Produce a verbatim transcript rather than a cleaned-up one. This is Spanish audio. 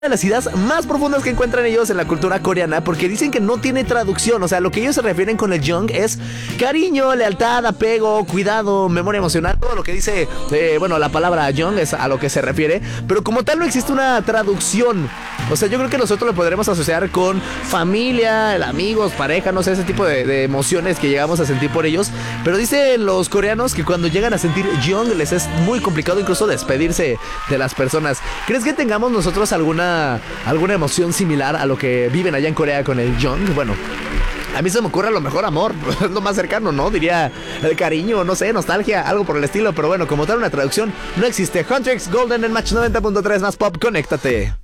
de las ideas más profundas que encuentran ellos en la cultura coreana, porque dicen que no tiene traducción. O sea, lo que ellos se refieren con el jung es cariño, lealtad, apego, cuidado, memoria emocional. Todo lo que dice, eh, bueno, la palabra jung es a lo que se refiere, pero como tal no existe una traducción. O sea, yo creo que nosotros lo podremos asociar con familia, amigos, pareja, no sé, ese tipo de, de emociones que llegamos a sentir por ellos. Pero dicen los coreanos que cuando llegan a sentir jung les es muy complicado incluso despedirse de las personas. ¿Crees que tengamos nosotros alguna alguna emoción similar a lo que viven allá en Corea con el jung? Bueno, a mí se me ocurre a lo mejor amor, es lo más cercano, ¿no? Diría el cariño, no sé, nostalgia, algo por el estilo. Pero bueno, como tal una traducción no existe. Huntrix Golden en Match noventa punto tres más pop, conéctate.